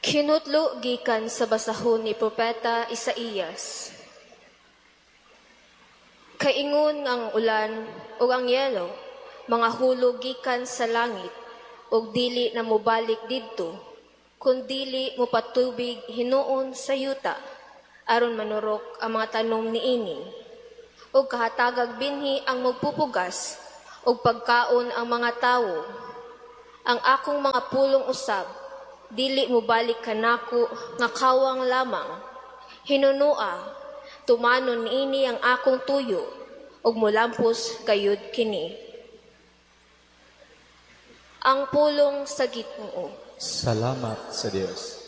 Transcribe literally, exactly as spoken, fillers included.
Hinutlo gikan sa basahon ni Propeta Isaías. Kaingon ang ulan o ang yelo, mga hulog gikan sa langit, o dili na mobalik didto, kung dili mo patubig hinuon sa yuta, aron manurok ang mga tanom niini, o kahatagag binhi ang magpupugas, o pagkaon ang mga tawo. Ang akong mga pulong usab, dili mo balik kanako nga kawang lamang. Hinunua, tumanon ini ang akong tuyo, ug mulampos gayud kini. Ang pulong sa Ginoo. Salamat sa Dios.